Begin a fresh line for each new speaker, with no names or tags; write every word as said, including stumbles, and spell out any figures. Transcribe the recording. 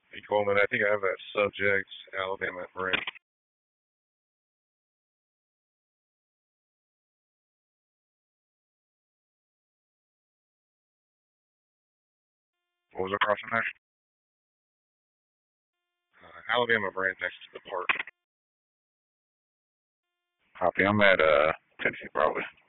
Hey, Coleman, I think I have that subject, Alabama at Brent. What was the crossing there? Uh, Alabama Brent next to the park.
Copy. I'm at uh Tennessee Broadway.